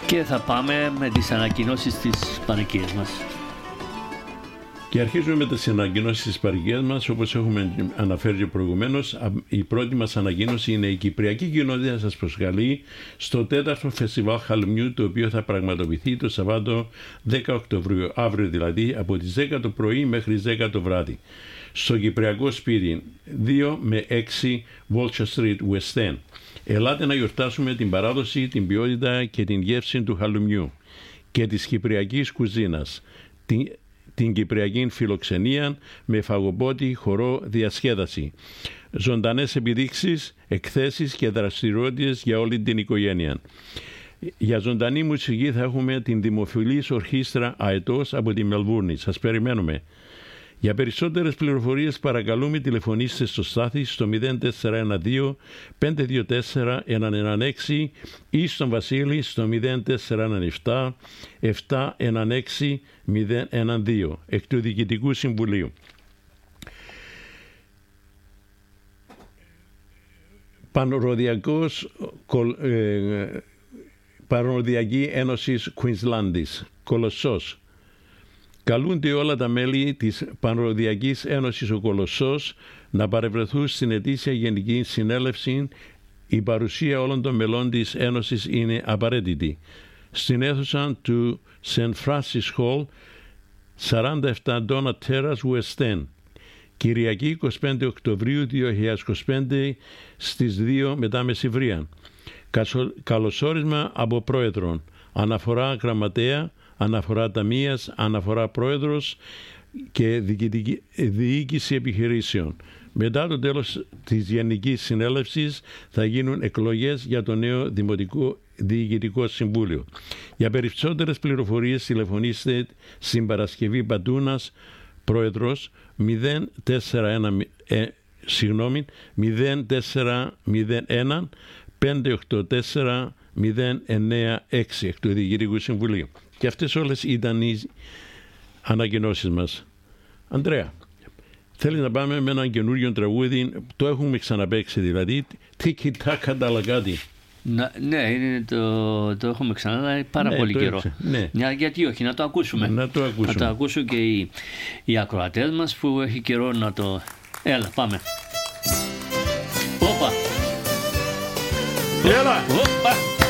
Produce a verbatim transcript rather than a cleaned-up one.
Και θα πάμε με τις ανακοινώσεις της παροικίας μας. Και αρχίζουμε με τις ανακοινώσεις της παροικίας μας. Όπως έχουμε αναφέρει και προηγουμένως, η πρώτη μας ανακοίνωση είναι η Κυπριακή Κοινότητα σας προσκαλεί στο τέταρτο φεστιβάλ Χαλουμιού, το οποίο θα πραγματοποιηθεί το Σαββάτο δέκα Οκτωβρίου, αύριο δηλαδή, από τις δέκα το πρωί μέχρι τις δέκα το βράδυ. Στο Κυπριακό Σπίτι δύο με έξι Vulture Street, West End. Ελάτε να γιορτάσουμε την παράδοση, την ποιότητα και την γεύση του χαλουμιού και της κυπριακής κουζίνας, την, την κυπριακή φιλοξενία με φαγοπότη, χορό, διασκέδαση, ζωντανές επιδείξεις, εκθέσεις και δραστηριότητες για όλη την οικογένεια. Για ζωντανή μουσική θα έχουμε την δημοφιλής ορχήστρα Αετός από τη Μελβούρνη. Σας περιμένουμε. Για περισσότερες πληροφορίες παρακαλούμε τηλεφωνήστε στο Στάθη στο μηδέν τέσσερα ένα δύο πέντε δύο τέσσερα ένα ένα έξι ή στον Βασίλη στο μηδέν τέσσερα ένα επτά επτά ένα έξι μηδέν ένα δύο εκ του Διοικητικού Συμβουλίου. Πανροδιακός ε, Πανροδιακή Ένωση Κουινσλάντης, Κολοσσός. Καλούνται όλα τα μέλη της Πανροδιακής Ένωσης ο Κολοσσός να παρευρεθούν στην ετήσια Γενική Συνέλευση. Η παρουσία όλων των μελών της Ένωσης είναι απαραίτητη. Στην αίθουσα του Σεντ Φράνσις Χολ, σαράντα επτά Donut Terrace, West End. Κυριακή εικοστή πέμπτη Οκτωβρίου δύο χιλιάδες είκοσι πέντε στις δύο μετά μεσημβρία. Καλωσόρισμα από πρόεδρον. Αναφορά γραμματέα, αναφορά ταμείας, αναφορά πρόεδρος και διοίκηση επιχειρήσεων. Μετά το τέλος της Γενικής Συνέλευσης θα γίνουν εκλογές για το νέο Δημοτικό Διοικητικό Συμβούλιο. Για περισσότερες πληροφορίες τηλεφωνήστε στην Παρασκευή Πατούνας, πρόεδρος μηδέν τέσσερα ένα ε, συγγνώμη, μηδέν τέσσερα μηδέν ένα πέντε οκτώ τέσσερα μηδέν εννέα έξι εκ του Διοικητικού Συμβουλίου. Και αυτές όλες ήταν οι ανακοινώσεις μας. Αντρέα, θέλει να πάμε με έναν καινούριο τραγούδι, το έχουμε ξαναπαίξει δηλαδή, Τίκι Τάκα Ταλακάτι. Ναι, είναι το, το έχουμε ξανά πάρα ναι, πολύ καιρό. Ναι. Μια, γιατί όχι, να το ακούσουμε. Να το ακούσουμε. Να το ακούσουν και οι, οι ακροατές μας που έχει καιρό να το... Έλα, πάμε. Όπα. Έλα.